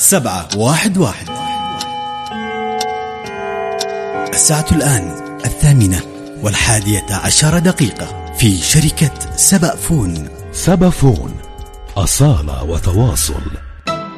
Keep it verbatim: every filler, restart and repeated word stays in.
سبعة واحد واحد. الساعة الآن الثامنة والحادية عشر دقيقة في شركة سبأ فون. سبأ فون، أصالة وتواصل.